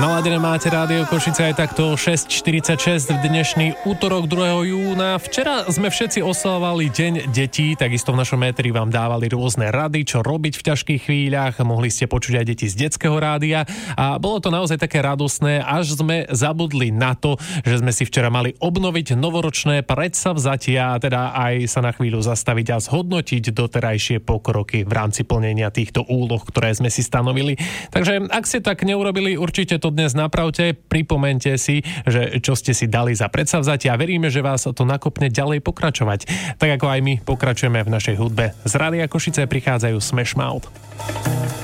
Naladené máte Rádio Košice aj takto 6:46 v dnešný útorok 2. júna. Včera sme všetci oslavovali Deň detí, takisto v našom éteri vám dávali rôzne rady, čo robiť v ťažkých chvíľach. Mohli ste počuť aj deti z detského rádia a bolo to naozaj také radosné, až sme zabudli na to, že sme si včera mali obnoviť novoročné predsavzatia, teda aj sa na chvíľu zastaviť a zhodnotiť doterajšie pokroky v rámci plnenia týchto úloh, ktoré sme si stanovili. Takže ak ste tak neurobili, určite to dnes napravte, pripomente si, že čo ste si dali za predsavzatia a veríme, že vás to nakopne ďalej pokračovať. Tak ako aj my pokračujeme v našej hudbe. Z Rádia Košice prichádzajú Smash Mouth.